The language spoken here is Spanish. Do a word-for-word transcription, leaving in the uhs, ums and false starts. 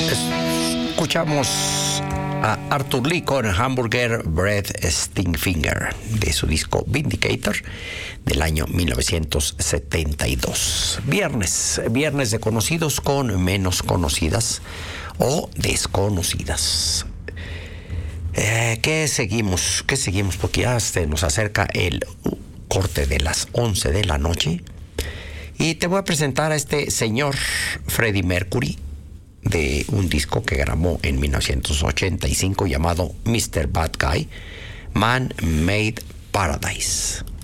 Escuchamos a Arthur Lee con Hamburger Breath Stingfinger de su disco Vindicator del año mil novecientos setenta y dos. Viernes, viernes de conocidos con menos conocidas o desconocidas. Eh, ¿Qué seguimos? ¿Qué seguimos? Porque ya se nos acerca el corte de las once de la noche y te voy a presentar a este señor Freddie Mercury, de un disco que grabó en mil novecientos ochenta y cinco llamado mister Bad Guy, Man Made Paradise.